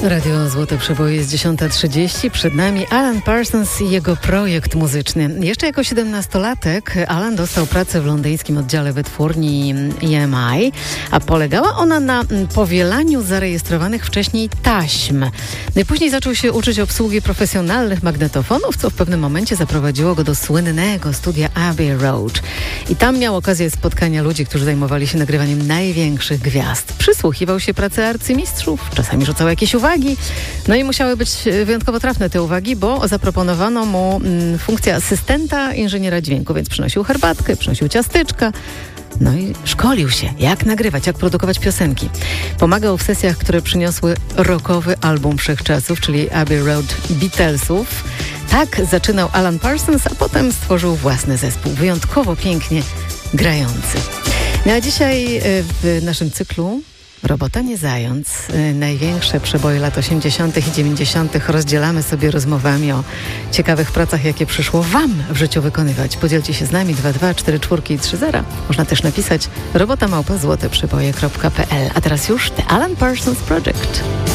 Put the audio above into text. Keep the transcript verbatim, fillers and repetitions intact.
Radio Złote Przeboje jest dziesiąta trzydzieści. Przed nami Alan Parsons i jego projekt muzyczny. Jeszcze jako siedemnastolatek Alan dostał pracę w londyńskim oddziale wytwórni E M I, a polegała ona na powielaniu zarejestrowanych wcześniej taśm. No i później zaczął się uczyć obsługi profesjonalnych magnetofonów, co w pewnym momencie zaprowadziło go do słynnego studia Abbey Road. I tam miał okazję spotkania ludzi, którzy zajmowali się nagrywaniem największych gwiazd. Przysłuchiwał się pracy arcymistrzów, czasami rzucał jakieś uwagi. No i musiały być wyjątkowo trafne te uwagi, bo zaproponowano mu mm, funkcję asystenta inżyniera dźwięku, więc przynosił herbatkę, przynosił ciasteczka. No i szkolił się, jak nagrywać, jak produkować piosenki. Pomagał w sesjach, które przyniosły rockowy album wszechczasów, czyli Abbey Road Beatlesów. Tak zaczynał Alan Parsons, a potem stworzył własny zespół, wyjątkowo pięknie grający. No a dzisiaj w naszym cyklu Robota nie zając. Największe przeboje lat osiemdziesiątych i dziewięćdziesiątych rozdzielamy sobie rozmowami o ciekawych pracach, jakie przyszło Wam w życiu wykonywać. Podzielcie się z nami dwa dwa cztery cztery trzy zero. Można też napisać robota małpa złote przeboje kropka p l. A teraz już The Alan Parsons Project.